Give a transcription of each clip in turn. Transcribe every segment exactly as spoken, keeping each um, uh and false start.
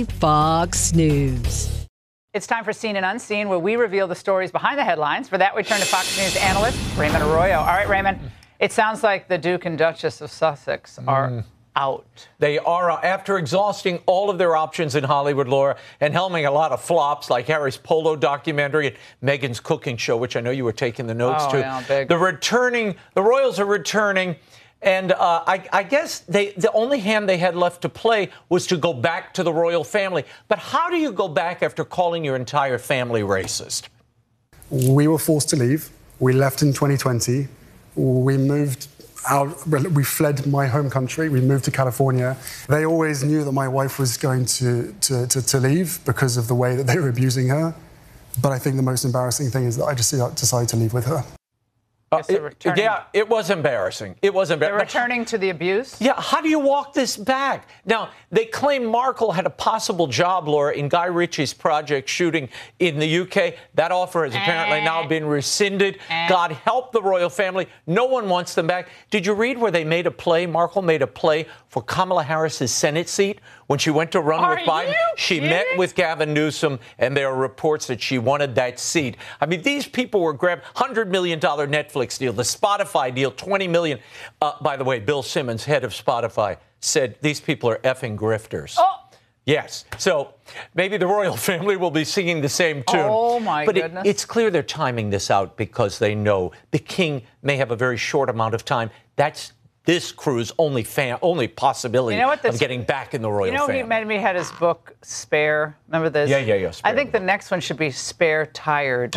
Fox News. It's time for Seen and Unseen, where we reveal the stories behind the headlines. For that, we turn to Fox News analyst Raymond Arroyo. All right, Raymond, it sounds like the Duke and Duchess of Sussex are mm. out. They are, uh, after exhausting all of their options in Hollywood, Laura, and helming a lot of flops like Harry's polo documentary and Meghan's cooking show, which I know you were taking the notes oh, to. Yeah, big. The returning, the Royals are returning. And uh, I, I guess they, the only hand they had left to play was to go back to the royal family. But how do you go back after calling your entire family racist? We were forced to leave. We left in twenty twenty. We moved out. We fled my home country. We moved to California. They always knew that my wife was going to, to, to, to leave because of the way that they were abusing her. But I think the most embarrassing thing is that I just decided to leave with her. Uh, it, yeah, it was embarrassing. It was embarrassing. They're returning to the abuse? Yeah, how do you walk this back? Now, they claim Markle had a possible job, Laura, in Guy Ritchie's project shooting in the U K. That offer has apparently uh, now been rescinded. Uh, God help the royal family. No one wants them back. Did you read where they made a play? Markle made a play for Kamala Harris's Senate seat when she went to run Are with Biden. She kidding? met with Gavin Newsom, and there are reports that she wanted that seat. I mean, these people were grabbed. one hundred million dollars Netflix deal, the Spotify deal, twenty million dollars. Uh, by the way, Bill Simmons, head of Spotify, said these people are effing grifters. Oh. Yes. So maybe the royal family will be singing the same tune. Oh, my but goodness. But it, it's clear they're timing this out because they know the king may have a very short amount of time. That's this crew's only fan, only possibility you know what this, of getting back in the royal family. You know, family. he made me had his book Spare. Remember this? Yeah, yeah, yeah. I think the next one should be Spare Tired.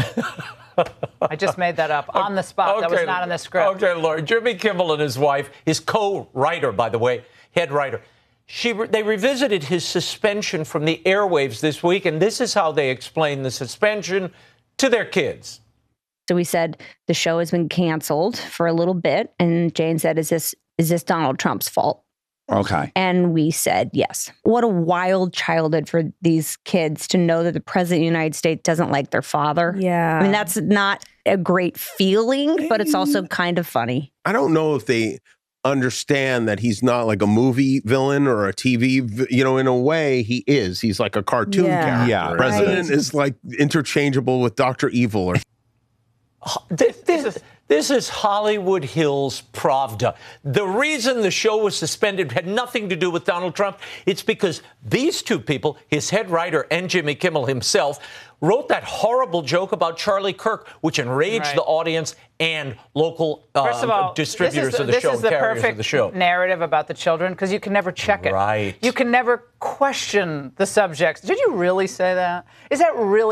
I just made that up on the spot. Okay, that was not in the script. Okay, Lord. Jimmy Kimmel and his wife, his co-writer, by the way, head writer, she they revisited his suspension from the airwaves this week, and this is how they explain the suspension to their kids. So we said the show has been canceled for a little bit, and Jane said, "Is this is this Donald Trump's fault?" Okay. And we said yes. What a wild childhood for these kids to know that the president of the United States doesn't like their father. Yeah. I mean, that's not a great feeling, but it's also kind of funny. I don't know if they understand that he's not like a movie villain or a T V, vi- you know, in a way he is. He's like a cartoon Yeah. character. Yeah, President right. is like interchangeable with Doctor Evil or This, this is this is Hollywood Hills Pravda. The reason the show was suspended had nothing to do with Donald Trump. It's because these two people, his head writer and Jimmy Kimmel himself, wrote that horrible joke about Charlie Kirk, which enraged Right. the audience and local uh, First of all, distributors this is, of the this show, is the carriers perfect of the show. narrative about the children because you can never check it. Right. You can never question the subjects. Did you really say that? Is that really?